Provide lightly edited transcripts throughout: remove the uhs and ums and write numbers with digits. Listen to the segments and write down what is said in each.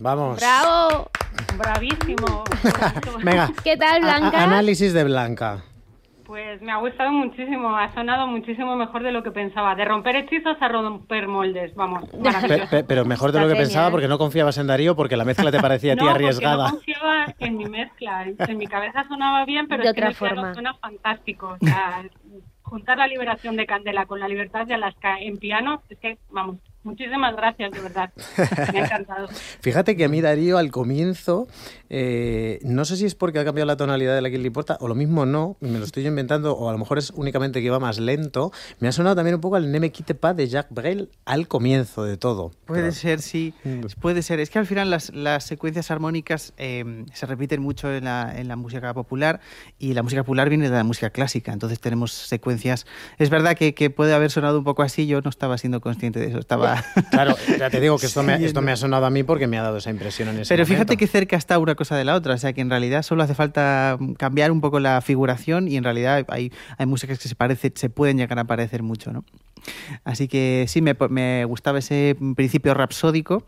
Vamos. ¡Bravo! Bravísimo. Venga. ¿Qué tal, Blanca? Análisis de Blanca. Pues me ha gustado muchísimo, ha sonado muchísimo mejor de lo que pensaba. De romper hechizos a romper moldes, vamos. Pero mejor de lo que pensaba, porque no confiabas en Darío, porque la mezcla te parecía a ti arriesgada. No confiaba en mi mezcla. En mi cabeza sonaba bien, pero de es que otra en el piano forma. suena fantástico. O sea, juntar la liberación de Candela con la libertad de Alaska en piano, es que, vamos, muchísimas gracias, de verdad. Me ha encantado. Fíjate que a mí Darío al comienzo, no sé si es porque ha cambiado la tonalidad de la que le importa, o lo mismo no, me lo estoy yo inventando, o a lo mejor es únicamente que va más lento. Me ha sonado también un poco al Ne me quitte pas de Jacques Brel al comienzo de todo. Puede ser, sí, puede ser. Es que al final las secuencias armónicas se repiten mucho en la música popular, y la música popular viene de la música clásica, entonces tenemos secuencias. Es verdad que puede haber sonado un poco así, yo no estaba siendo consciente de eso, estaba... Claro, ya te digo que esto me ha sonado a mí porque me ha dado esa impresión en ese Pero momento. fíjate que cerca está una cosa de la otra, o sea que en realidad solo hace falta cambiar un poco la figuración, y en realidad hay músicas que se pueden llegar a parecer mucho, ¿no? Así que sí, me gustaba ese principio rapsódico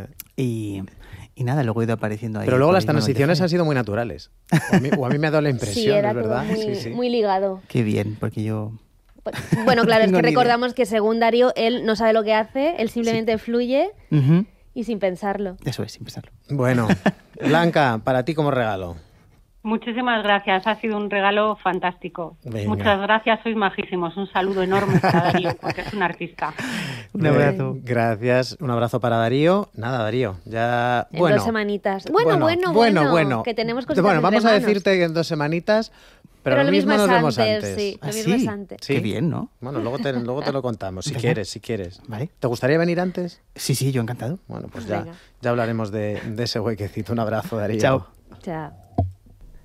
y nada, luego he ido apareciendo ahí. Pero luego las transiciones han sido muy naturales. O a mí me ha dado la impresión, Sí, era es verdad. todo muy ligado. Qué bien, porque yo... Bueno, claro, es tengo que ni recordamos que según Darío, él no sabe lo que hace, él simplemente fluye y sin pensarlo. Eso es, sin pensarlo. Bueno, Blanca, para ti como regalo. Muchísimas gracias, ha sido un regalo fantástico. Venga. Muchas gracias, sois majísimos. Un saludo enorme para Darío, porque es un artista. Un abrazo. Gracias, un abrazo para Darío. Nada, Darío, ya... En 2 semanitas. Bueno, que tenemos cositas Bueno, entre vamos a manos. decirte que en 2 semanitas, pero lo mismo es nos vemos antes, antes. sí, lo ¿Ah, mismo sí? es antes. Sí. Qué bien, ¿no? Bueno, luego te lo contamos, si Venga. quieres. Vale. ¿Te gustaría venir antes? Sí, yo encantado. Bueno, pues Venga. ya hablaremos de ese huequecito. Un abrazo, Darío. Chao. Chao.